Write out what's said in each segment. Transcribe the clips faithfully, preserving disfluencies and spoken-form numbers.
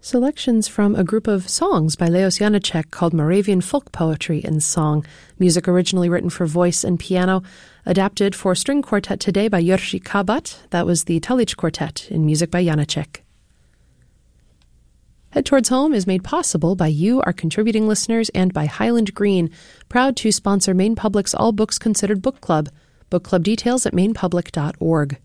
Selections from a group of songs by Leos Janáček called Moravian Folk Poetry and Song. Music originally written for voice and piano, adapted for string quartet today by Jerzy Kabat. That was the Talich Quartet in music by Janáček. Head Towards Home is made possible by you, our contributing listeners, and by Highland Green, proud to sponsor Maine Public's All Books Considered Book Club. Book club details at maine public dot org.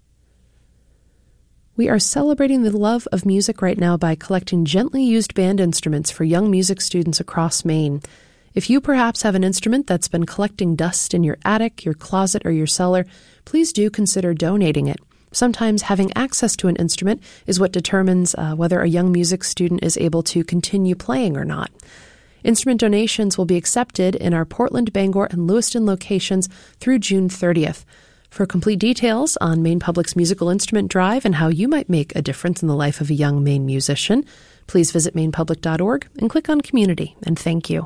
We are celebrating the love of music right now by collecting gently used band instruments for young music students across Maine. If you perhaps have an instrument that's been collecting dust in your attic, your closet, or your cellar, please do consider donating it. Sometimes having access to an instrument is what determines uh, whether a young music student is able to continue playing or not. Instrument donations will be accepted in our Portland, Bangor, and Lewiston locations through June thirtieth. For complete details on Maine Public's musical instrument drive and how you might make a difference in the life of a young Maine musician, please visit maine public dot org and click on Community, and thank you.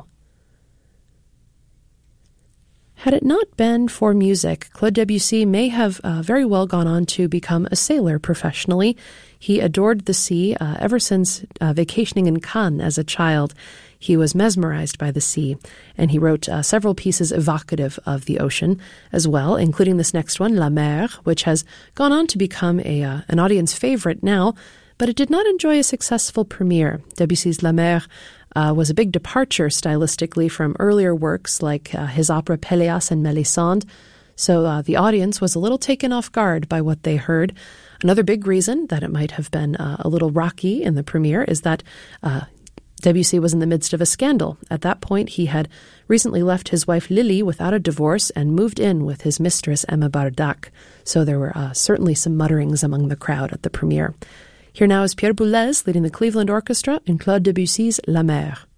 Had it not been for music, Claude Debussy may have uh, very well gone on to become a sailor professionally. He adored the sea uh, ever since uh, vacationing in Cannes as a child. He was mesmerized by the sea, and he wrote uh, several pieces evocative of the ocean as well, including this next one, La Mer, which has gone on to become a uh, an audience favorite now, but it did not enjoy a successful premiere. Debussy's La Mer uh, was a big departure stylistically from earlier works like uh, his opera Péléas and Mélisande, so uh, the audience was a little taken off guard by what they heard. Another big reason that it might have been uh, a little rocky in the premiere is that uh, Debussy was in the midst of a scandal. At that point, he had recently left his wife Lily without a divorce and moved in with his mistress Emma Bardac. So there were uh, certainly some mutterings among the crowd at the premiere. Here now is Pierre Boulez leading the Cleveland Orchestra in Claude Debussy's La Mer.